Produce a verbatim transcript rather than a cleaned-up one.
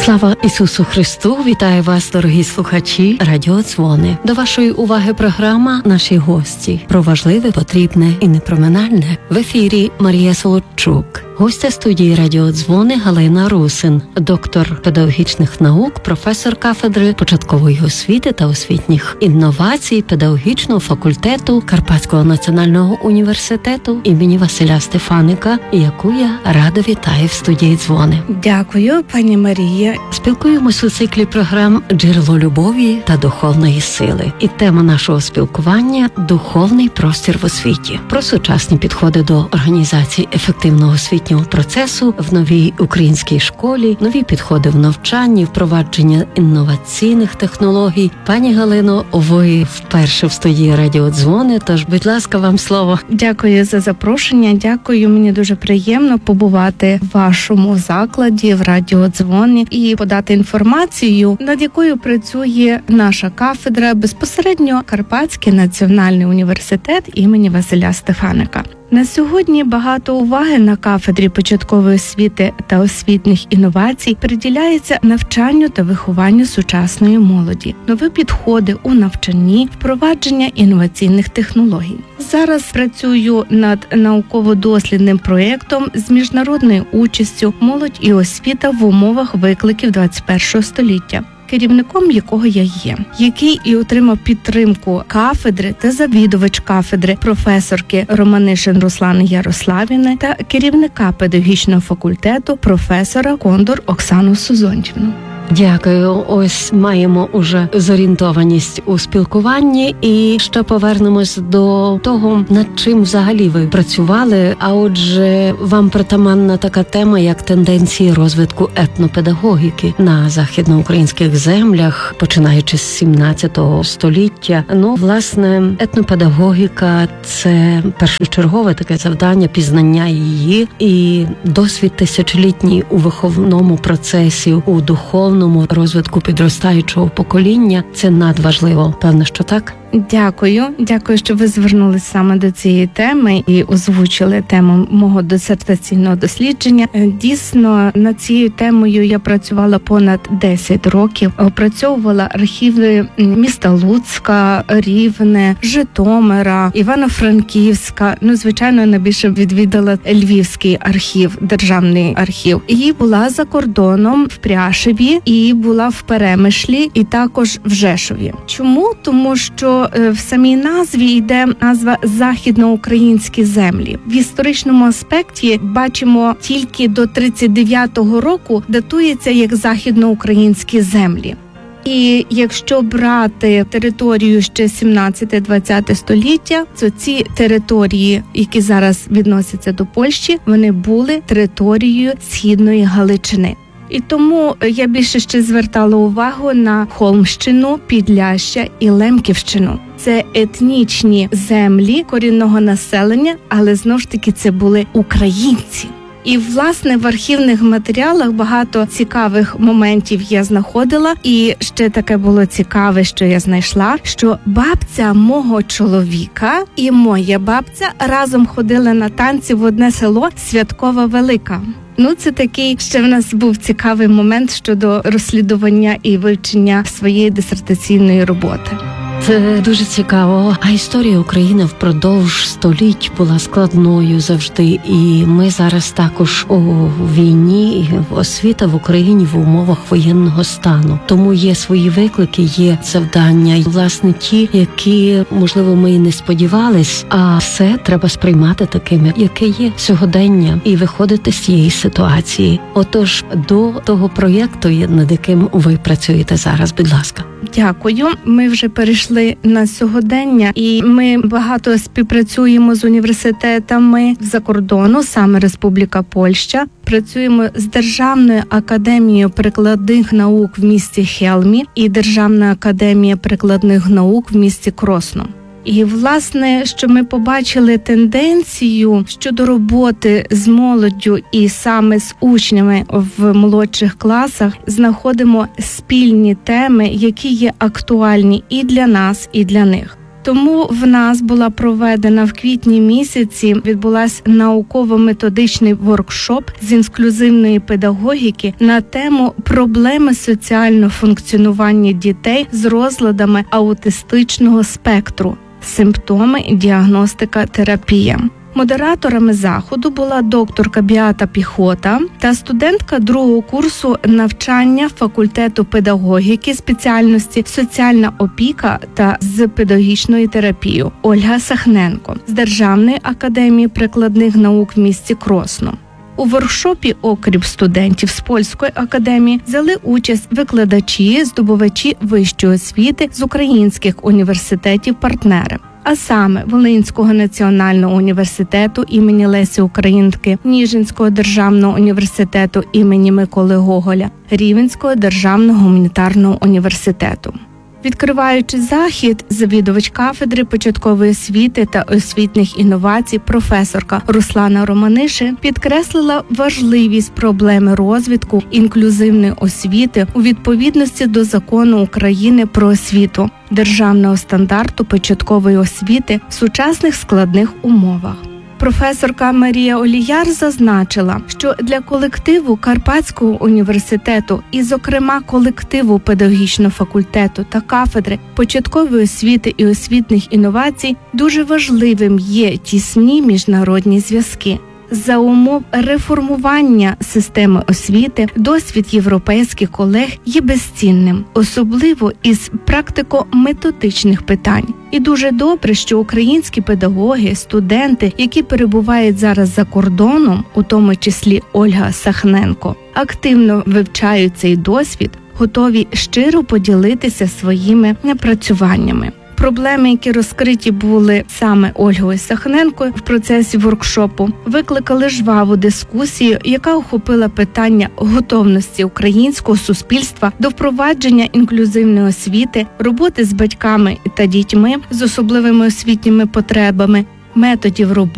Слава Ісусу Христу! Вітаю вас, дорогі слухачі Радіо Дзвони. До вашої уваги програма «Наші гості» про важливе, потрібне і непроминальне. В ефірі Марія Солодчук. Гостя студії Радіо Дзвони Галина Русин, доктор педагогічних наук, професор кафедри початкової освіти та освітніх інновацій педагогічного факультету Карпатського національного університету імені Василя Стефаника, яку я радо вітаю в студії Дзвони. Дякую, пані Марія. Спілкуємось у циклі програм «Джерело любові та духовної сили». І тема нашого спілкування – «Духовний простір в освіті». Про сучасні підходи до організації ефективного освітнього процесу в новій українській школі, нові підходи в навчанні, впровадження інноваційних технологій. Пані Галино, ви вперше в студії Радіо Дзвони, тож, будь ласка, вам слово. Дякую за запрошення, дякую, мені дуже приємно побувати в вашому закладі, в Радіо Дзвони, і подати інформацію, над якою працює наша кафедра, безпосередньо Карпатський національний університет імені Василя Стефаника. На сьогодні багато уваги на кафедрі початкової освіти та освітніх інновацій приділяється навчанню та вихованню сучасної молоді, нові підходи у навчанні, впровадження інноваційних технологій. Зараз працюю над науково-дослідним проєктом з міжнародною участю «Молодь і освіта в умовах викликів двадцять першого століття», керівником якого я є, який і отримав підтримку кафедри та завідувач кафедри професорки Романишин Руслани Ярославівни та керівника педагогічного факультету професора Кондор Оксану Сузонтівну. Дякую. Ось маємо уже зорієнтованість у спілкуванні і ще повернемось до того, над чим взагалі ви працювали. А отже, вам притаманна така тема, як тенденції розвитку етнопедагогіки на західноукраїнських землях, починаючи з сімнадцятого століття. Ну, власне, етнопедагогіка – це першочергове таке завдання, пізнання її і досвід тисячолітній у виховному процесі, у духовному розвитку підростаючого покоління. Це надважливо. Певно, що так? Дякую. Дякую, що ви звернулись саме до цієї теми і озвучили тему мого дисертаційного дослідження. Дійсно, над цією темою я працювала понад десять років. Опрацьовувала архіви міста Луцька, Рівне, Житомира, Івано-Франківська. Ну, звичайно, найбільше відвідала Львівський архів, державний архів. І була за кордоном в Пряшеві, і була в Перемишлі, і також в Жешові. Чому? Тому що в самій назві йде назва «Західноукраїнські землі». В історичному аспекті бачимо тільки до тридцять дев'ятого року датується як «Західноукраїнські землі». І якщо брати територію ще сімнадцяте-двадцяте століття, то ці території, які зараз відносяться до Польщі, вони були територією Східної Галичини. І тому я більше ще звертала увагу на Холмщину, Підляшшя і Лемківщину. Це етнічні землі корінного населення, але знову ж таки це були українці. І, власне, в архівних матеріалах багато цікавих моментів я знаходила. І ще таке було цікаве, що я знайшла, що бабця мого чоловіка і моя бабця разом ходили на танці в одне село Святкова Велика. Ну, це такий ще в нас був цікавий момент щодо розслідування і вивчення своєї дисертаційної роботи. Це дуже цікаво. А історія України впродовж століть була складною завжди. І ми зараз також у війні, освіта в Україні в умовах воєнного стану. Тому є свої виклики, є завдання. І, власне, ті, які, можливо, ми і не сподівались, а все треба сприймати такими, яке є сьогодення, і виходити з цієї ситуації. Отож, до того проєкту, над яким ви працюєте зараз, будь ласка. Дякую. Ми вже перейшли на сьогодення, і ми багато співпрацюємо з університетами за кордону, саме Республіка Польща. Працюємо з Державною академією прикладних наук в місті Хелмі і Державна академія прикладних наук в місті Кросно. І, власне, що ми побачили тенденцію щодо роботи з молоддю і саме з учнями в молодших класах, знаходимо спільні теми, які є актуальні і для нас, і для них. Тому в нас була проведена в квітні місяці, відбулась науково-методичний воркшоп з інклюзивної педагогіки на тему проблеми соціального функціонування дітей з розладами аутистичного спектру, симптоми, діагностика, терапія. Модераторами заходу була докторка Біата Піхота та студентка другого курсу навчання факультету педагогіки спеціальності соціальна опіка та з педагогічною терапією Ольга Сахненко з Державної академії прикладних наук в місті Кросно. У воркшопі, окрім студентів з Польської академії, взяли участь викладачі, здобувачі вищої освіти з українських університетів-партнерів, а саме Волинського національного університету імені Лесі Українки, Ніжинського державного університету імені Миколи Гоголя, Рівненського державного гуманітарного університету. Відкриваючи захід, завідувач кафедри початкової освіти та освітніх інновацій професорка Руслана Романиши підкреслила важливість проблеми розвитку інклюзивної освіти у відповідності до Закону України про освіту, державного стандарту початкової освіти в сучасних складних умовах. Професорка Марія Оліяр зазначила, що для колективу Карпатського університету і, зокрема, колективу педагогічного факультету та кафедри початкової освіти і освітніх інновацій дуже важливим є тісні міжнародні зв'язки. За умов реформування системи освіти досвід європейських колег є безцінним, особливо із практико-методичних питань. І дуже добре, що українські педагоги, студенти, які перебувають зараз за кордоном, у тому числі Ольга Сахненко, активно вивчають цей досвід, готові щиро поділитися своїми напрацюваннями. Проблеми, які розкриті були саме Ольгою Сахненко в процесі воркшопу, викликали жваву дискусію, яка охопила питання готовності українського суспільства до впровадження інклюзивної освіти, роботи з батьками та дітьми з особливими освітніми потребами, методів роботи